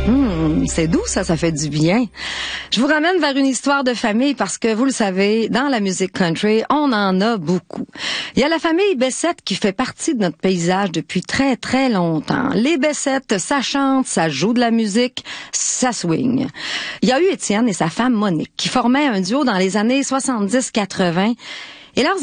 C'est doux, ça fait du bien. Je vous ramène vers une histoire de famille parce que, vous le savez, dans la musique country, on en a beaucoup. Il y a la famille Bessette qui fait partie de notre paysage depuis très, très longtemps. Les Bessette, ça chante, ça joue de la musique, ça swing. Il y a eu Étienne et sa femme Monique qui formaient un duo dans les années 70-80 et leurs